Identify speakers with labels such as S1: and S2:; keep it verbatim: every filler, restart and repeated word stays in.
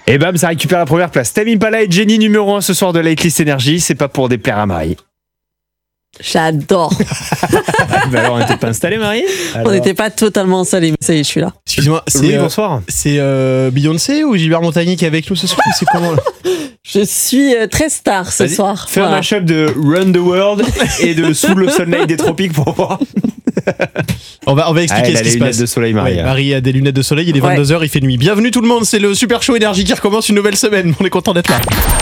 S1: Et bam, ça récupère la première place. Tame Impala et Jenny numéro un ce soir de Lightlist Energy. C'est pas pour déplaire à Marie.
S2: J'adore.
S1: Bah alors, on n'était pas installé, Marie alors...
S2: On n'était pas totalement installés, mais ça y est, je suis là.
S3: Excuse-moi, c'est,
S1: oui,
S3: euh,
S1: bonsoir.
S3: c'est euh, Beyoncé ou Gilbert Montagny qui est avec nous ce soir? C'est comment là?
S2: Je suis euh, très star ce
S1: Vas-y,
S2: soir.
S1: Fais
S2: Voilà.
S1: un mashup de Run the World et de Sous le Sunlight des Tropiques pour voir.
S3: On va, on va expliquer
S1: Ah, elle
S3: ce
S1: a
S3: qui
S1: les
S3: se
S1: lunettes
S3: passe.
S1: de soleil, Marie.
S3: Ouais, Marie a des lunettes de soleil, il est
S2: Ouais.
S3: vingt-deux heures, il fait nuit. Bienvenue tout le monde, c'est le Super Show Énergie qui recommence une nouvelle semaine. On est content d'être là.